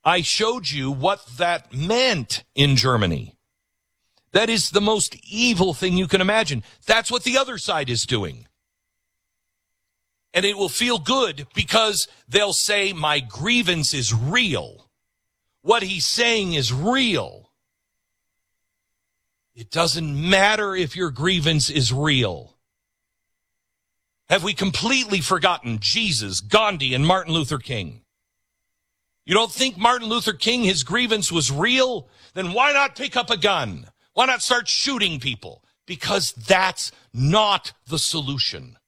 I showed you what that meant in Germany. That is the most evil thing you can imagine. That's what the other side is doing. And it will feel good because they'll say, my grievance is real. What he's saying is real. It doesn't matter if your grievance is real. Have we completely forgotten Jesus, Gandhi, and Martin Luther King? You don't think Martin Luther King, his grievance was real? Then why not pick up a gun? Why not start shooting people? Because that's not the solution.